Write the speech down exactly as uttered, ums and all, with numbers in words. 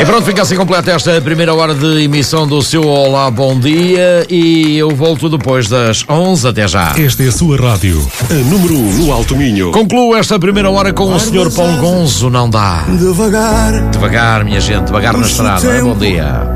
E pronto, fica assim completa esta primeira hora de emissão do seu Olá, Bom Dia, e eu volto depois das onze. Até já. Esta é a sua rádio, a número um no Alto Minho. Concluo esta primeira hora com o senhor Paulo Gonzo. Não dá. Devagar, Devagar, minha gente, devagar na estrada. Bom dia.